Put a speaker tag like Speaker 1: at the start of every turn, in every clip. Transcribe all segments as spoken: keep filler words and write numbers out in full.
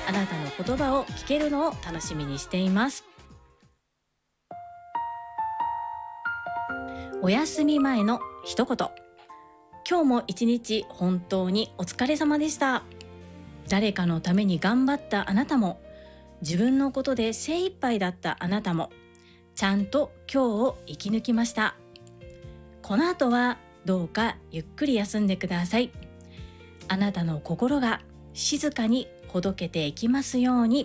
Speaker 1: あなたの言葉を聞けるのを楽しみにしています。お休み前の一言。今日も一日本当にお疲れ様でした。誰かのために頑張ったあなたも、自分のことで精一杯だったあなたも、ちゃんと今日を生き抜きました。この後はどうかゆっくり休んでください。あなたの心が静かにほどけていきますように。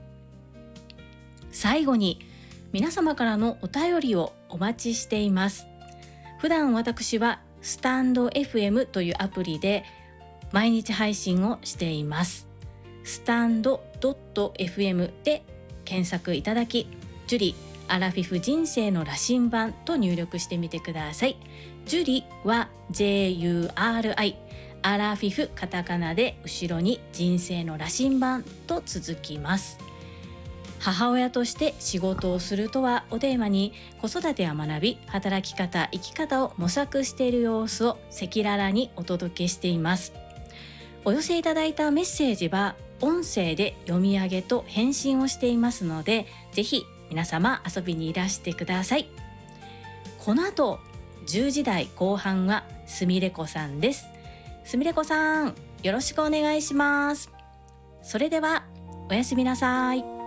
Speaker 1: 最後に皆様からのお便りをお待ちしています。普段私はスタンド エフエム というアプリで毎日配信をしています。スタンド ドット エフエム で検索いただき、ジュリアラフィフ人生の羅針盤と入力してみてください。ジュリは ジェイユーアールアイ、アラフィフカタカナで後ろに人生の羅針盤と続きます。母親として仕事をするとはをテーマに、子育てや学び、働き方、生き方を模索している様子を赤裸々にお届けしています。お寄せいただいたメッセージは音声で読み上げと返信をしていますので、ぜひ皆様遊びにいらしてください。この後じゅうじ台後半はすみれこさんです。すみれこさん、よろしくお願いします。それではおやすみなさい。